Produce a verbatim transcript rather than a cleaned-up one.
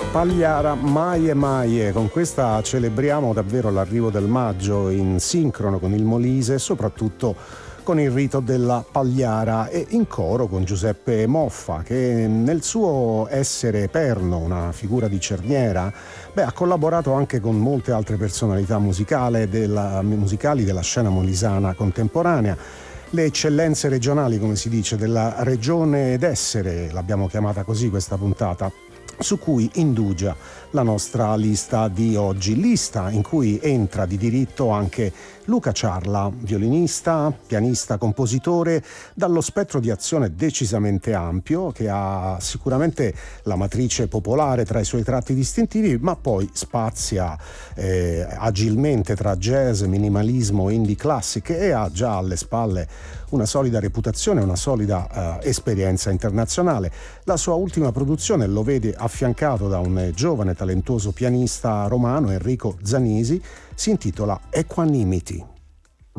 Pagliara Maie Maie, con questa celebriamo davvero l'arrivo del maggio in sincrono con il Molise, soprattutto con il rito della Pagliara, e in coro con Giuseppe Moffa, che nel suo essere perno, una figura di cerniera, beh, ha collaborato anche con molte altre personalità musicali della, musicali della scena molisana contemporanea. Le eccellenze regionali, come si dice, della regione d'essere, l'abbiamo chiamata così questa puntata, su cui indugia la nostra lista di oggi, lista in cui entra di diritto anche Luca Ciarla, violinista, pianista, compositore, dallo spettro di azione decisamente ampio, che ha sicuramente la matrice popolare tra i suoi tratti distintivi, ma poi spazia eh, agilmente tra jazz, minimalismo, indie classic, e ha già alle spalle una solida reputazione, una solida eh, esperienza internazionale. La sua ultima produzione lo vede affiancato da un giovane talentuoso pianista romano, Enrico Zanisi, si intitola Equanimity.